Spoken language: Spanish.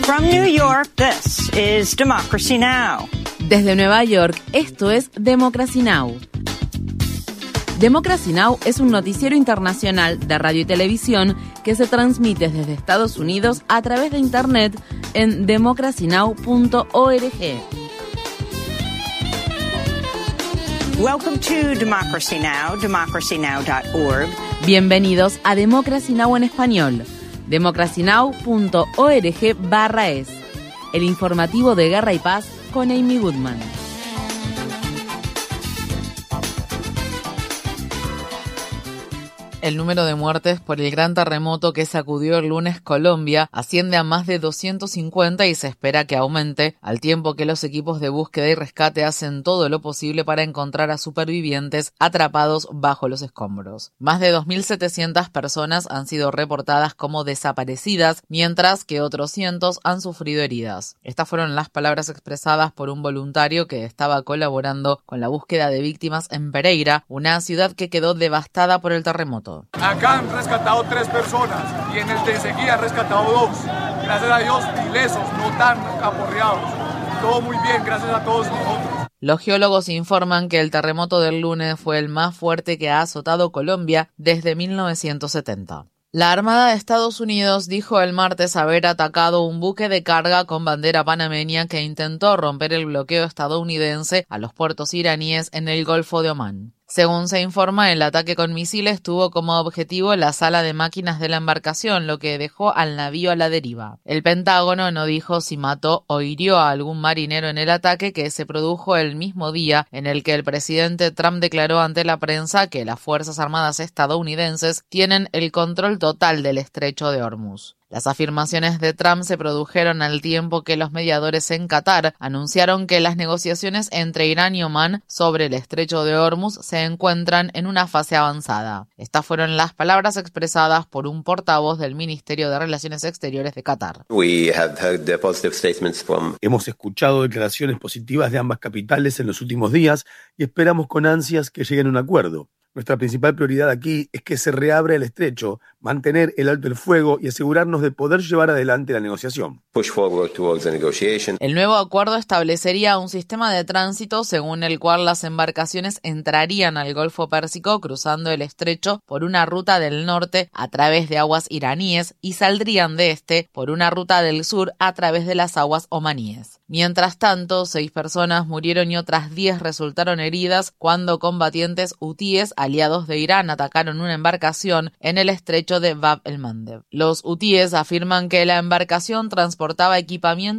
From New York, this is Democracy Now! Desde Nueva York, esto es Democracy Now! Democracy Now! Es un noticiero internacional de radio y televisión que se transmite desde Estados Unidos a través de Internet en democracynow.org. Welcome to Democracy Now!, democracynow.org. Bienvenidos a Democracy Now! En español, democracynow.org/es. El informativo de Guerra y Paz con Amy Goodman. El número de muertes por el gran terremoto que sacudió el lunes Colombia asciende a más de 250 y se espera que aumente, al tiempo que los equipos de búsqueda y rescate hacen todo lo posible para encontrar a supervivientes atrapados bajo los escombros. Más de 2.700 personas han sido reportadas como desaparecidas, mientras que otros cientos han sufrido heridas. Estas fueron las palabras expresadas por un voluntario que estaba colaborando con la búsqueda de víctimas en Pereira, una ciudad que quedó devastada por el terremoto. Acá han rescatado 3 personas y en el de Enseguida han rescatado 2. Gracias a Dios, ilesos, no tan aporreados. Todo muy bien, gracias a todos nosotros. Los geólogos informan que el terremoto del lunes fue el más fuerte que ha azotado Colombia desde 1970. La Armada de Estados Unidos dijo el martes haber atacado un buque de carga con bandera panameña que intentó romper el bloqueo estadounidense a los puertos iraníes en el Golfo de Omán. Según se informa, el ataque con misiles tuvo como objetivo la sala de máquinas de la embarcación, lo que dejó al navío a la deriva. El Pentágono no dijo si mató o hirió a algún marinero en el ataque, que se produjo el mismo día en el que el presidente Trump declaró ante la prensa que las Fuerzas Armadas estadounidenses tienen el control total del estrecho de Hormuz. Las afirmaciones de Trump se produjeron al tiempo que los mediadores en Qatar anunciaron que las negociaciones entre Irán y Omán sobre el estrecho de Hormuz se encuentran en una fase avanzada. Estas fueron las palabras expresadas por un portavoz del Ministerio de Relaciones Exteriores de Qatar. Hemos escuchado declaraciones positivas de ambas capitales en los últimos días y esperamos con ansias que lleguen a un acuerdo. Nuestra principal prioridad aquí es que se reabra el estrecho, mantener el alto el fuego y asegurarnos de poder llevar adelante la negociación. El nuevo acuerdo establecería un sistema de tránsito según el cual las embarcaciones entrarían al Golfo Pérsico cruzando el estrecho por una ruta del norte a través de aguas iraníes y saldrían de este por una ruta del sur a través de las aguas omaníes. Mientras tanto, 6 personas murieron y otras 10 resultaron heridas cuando combatientes hutíes aliados de Irán atacaron una embarcación en el estrecho de Bab el-Mandeb. Los hutíes afirman que la embarcación transportaba equipamiento